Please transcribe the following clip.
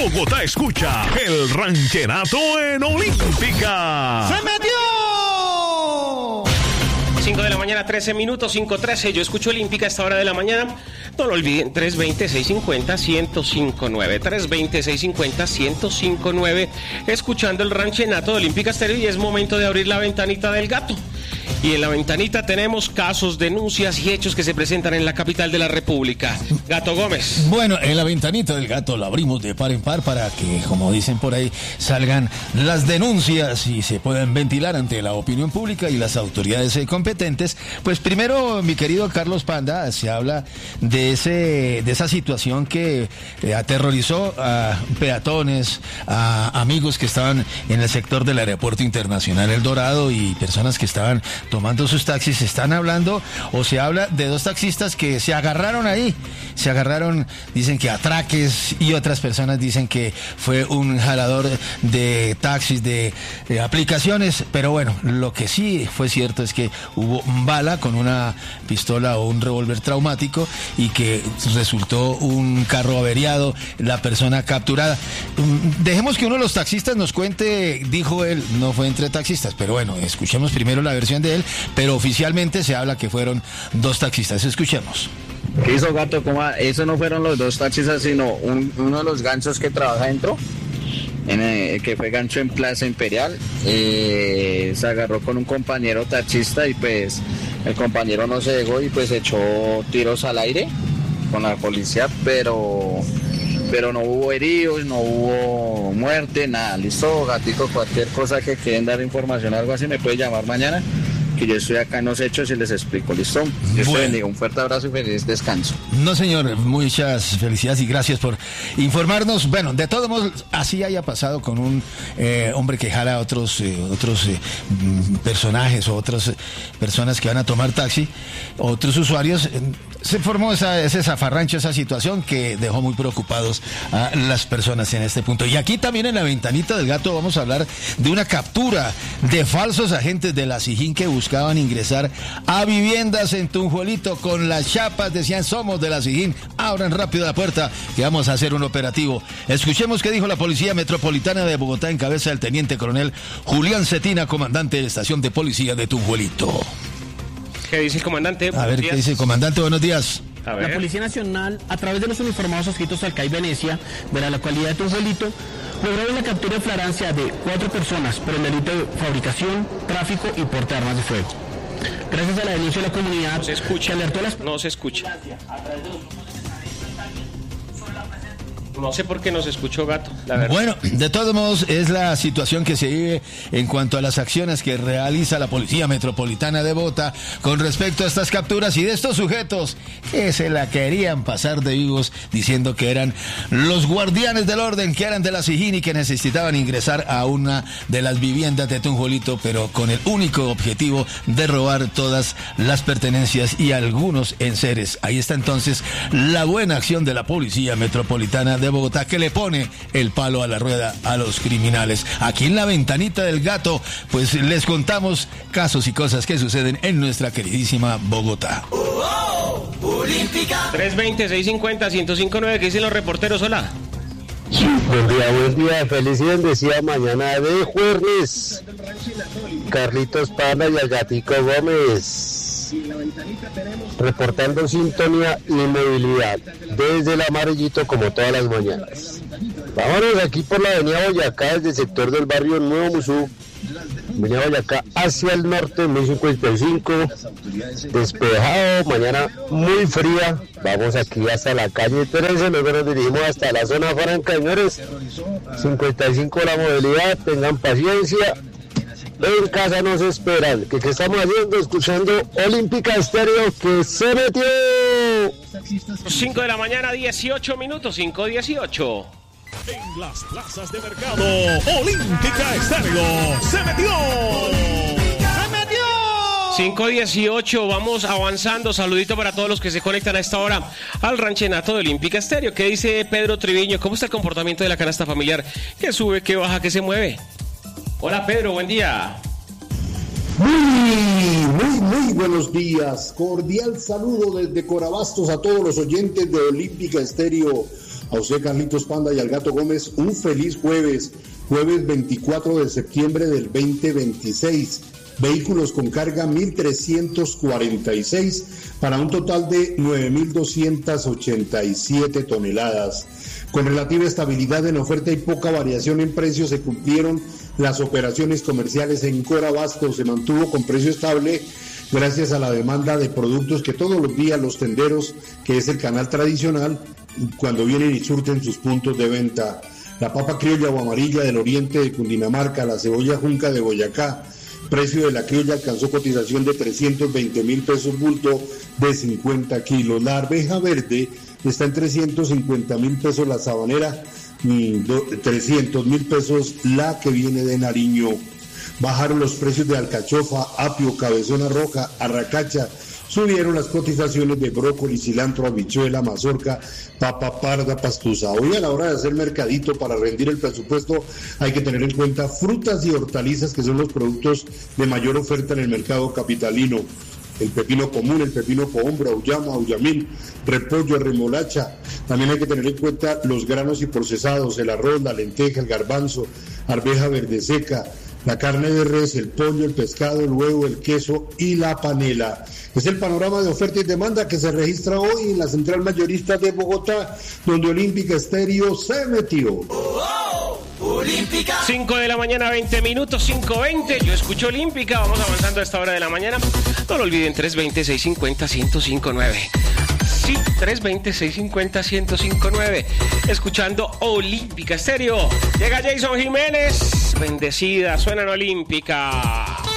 Bogotá escucha el ranchenato en Olímpica. ¡Se metió! 5 de la mañana, 13 minutos, 5:13. Yo escucho Olímpica a esta hora de la mañana. No lo olviden, 320-650-1059. 320-650-1059. Escuchando el ranchenato de Olímpica Estéreo y es momento de abrir la ventanita del gato. Y en la ventanita tenemos casos, denuncias y hechos que se presentan en la capital de la República. Gato Gómez. Bueno, en la ventanita del gato la abrimos de par en par para que, como dicen por ahí, salgan las denuncias y se puedan ventilar ante la opinión pública y las autoridades competentes. Pues primero, mi querido Carlos Panda, se habla de esa situación que aterrorizó a peatones, a amigos que estaban en el sector del Aeropuerto Internacional El Dorado y personas que estaban tomando sus taxis. Se están hablando o se habla de dos taxistas que se agarraron ahí, dicen que atraques, y otras personas dicen que fue un jalador de taxis, de aplicaciones. Pero bueno, lo que sí fue cierto es que hubo bala con una pistola o un revólver traumático y que resultó un carro averiado, la persona capturada. Dejemos que uno de los taxistas nos cuente, dijo él, no fue entre taxistas, pero bueno, escuchemos primero la versión de él, pero oficialmente se habla que fueron dos taxistas. Escuchemos. ¿Qué hizo, Gato? ¿Cómo? Eso no fueron los dos taxistas, sino uno de los ganchos que trabaja dentro, que fue gancho en Plaza Imperial. Se agarró con un compañero taxista y pues el compañero no se dejó y pues echó tiros al aire con la policía, pero no hubo heridos, no hubo muerte, nada. Listo, Gatico, cualquier cosa que quieren dar información o algo así me puede llamar mañana, que yo estoy acá en los hechos y les explico. Listo, Dios te bendiga, un fuerte abrazo y feliz descanso. No, señor, muchas felicidades y gracias por informarnos. Bueno, de todos modos, así haya pasado con un hombre que jala a otros personajes o otras personas que van a tomar taxi, otros usuarios, se formó ese zafarrancho, esa situación que dejó muy preocupados a las personas en este punto. Y aquí también en la ventanita del gato vamos a hablar de una captura de falsos agentes de la SIJÍN que buscaban ingresar a viviendas en Tunjuelito con las chapas, decían somos de la SIJÍN, abran rápido la puerta que vamos a hacer un operativo. Escuchemos qué dijo la Policía Metropolitana de Bogotá en cabeza del Teniente Coronel Julián Cetina, comandante de la Estación de Policía de Tunjuelito. ¿Qué dice el comandante? A ver, ¿qué dice el comandante? Buenos días. La Policía Nacional, a través de los uniformados adscritos al CAI Venecia de la localidad de Tunjuelito, logró la captura de flagrancia de 4 personas por el delito de fabricación, tráfico y porte de armas de fuego. Gracias a la denuncia de la comunidad, no se escucha, alertó a las... No se escucha. No sé por qué no se escuchó, Gato, la verdad. Bueno, de todos modos es la situación que se vive en cuanto a las acciones que realiza la Policía Metropolitana de Bogotá con respecto a estas capturas y de estos sujetos que se la querían pasar de vivos diciendo que eran los guardianes del orden, que eran de la SIJÍN y que necesitaban ingresar a una de las viviendas de Tunjuelito, pero con el único objetivo de robar todas las pertenencias y algunos enseres. Ahí está entonces la buena acción de la Policía Metropolitana de Bogotá, que le pone el palo a la rueda a los criminales. Aquí en la ventanita del gato, pues les contamos casos y cosas que suceden en nuestra queridísima Bogotá. Olímpica. 320-650-1059, ¿qué dicen los reporteros? Hola. Buen día, feliz y bendecida mañana de jueves. Carlitos Panda y el Gatico Gómez. Reportando sintonía y movilidad desde el Amarillito como todas las mañanas. Vámonos aquí por la avenida Boyacá, desde el sector del barrio Nuevo Musú, avenida Boyacá hacia el norte, 1055, despejado, mañana muy fría. Vamos aquí hasta la calle 13, luego nos dirigimos hasta la zona franca, señores. 55 la movilidad, tengan paciencia. En casa nos esperan. ¿Qué estamos haciendo? Escuchando Olímpica Estéreo, que se metió. 5 de la mañana, 18 minutos, 5:18. En las plazas de mercado, Olímpica Estéreo se metió. 5:18, vamos avanzando. Saludito para todos los que se conectan a esta hora al ranchenato de Olímpica Estéreo. ¿Qué dice Pedro Triviño? ¿Cómo está el comportamiento de la canasta familiar? ¿Qué sube, qué baja, qué se mueve? Hola Pedro, buen día. Muy buenos días. Cordial saludo desde Corabastos a todos los oyentes de Olímpica Estéreo A usted, Carlitos Panda, y al Gato Gómez, un feliz jueves 24 de septiembre del 2026. Vehículos con carga 1.346 para un total de 9.287 toneladas. Con relativa estabilidad en oferta y poca variación en precios, se cumplieron las operaciones comerciales en Corabasto. Se mantuvo con precio estable gracias a la demanda de productos que todos los días los tenderos, que es el canal tradicional, cuando vienen y surten sus puntos de venta. La papa criolla o amarilla del oriente de Cundinamarca, la cebolla junca de Boyacá. Precio de la criolla alcanzó cotización de 320,000 pesos bulto de 50 kilos. La arveja verde está en 350,000 pesos la sabanera, 300,000 pesos la que viene de Nariño. Bajaron los precios de alcachofa, apio, cabezona roja, arracacha. Subieron las cotizaciones de brócoli, cilantro, habichuela, mazorca, papa parda, pastusa. Hoy, a la hora de hacer mercadito para rendir el presupuesto, hay que tener en cuenta frutas y hortalizas, que son los productos de mayor oferta en el mercado capitalino. El pepino común, el pepino cohombro, auyama, auyamín, repollo, remolacha. También hay que tener en cuenta los granos y procesados, el arroz, la lenteja, el garbanzo, arveja verde seca, la carne de res, el pollo, el pescado, el huevo, el queso y la panela. Es el panorama de oferta y demanda que se registra hoy en la central mayorista de Bogotá, donde Olímpica Estéreo se metió. 5 de la mañana, 20 minutos, 5:20. Yo escucho Olímpica. Vamos avanzando a esta hora de la mañana. No lo olviden, 320-650-1059. Sí, 320-650-1059. Escuchando Olímpica Estéreo. Llega Jason Jiménez. Bendecida, suena en Olímpica.